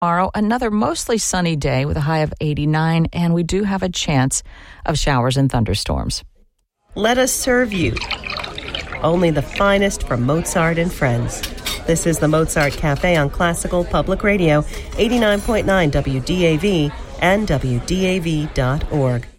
Tomorrow, another mostly sunny day with a high of 89, and we do have a chance of showers and thunderstorms. Let us serve you. Only the finest from Mozart and Friends. This is the Mozart Cafe on Classical Public Radio, 89.9 WDAV and WDAV.org.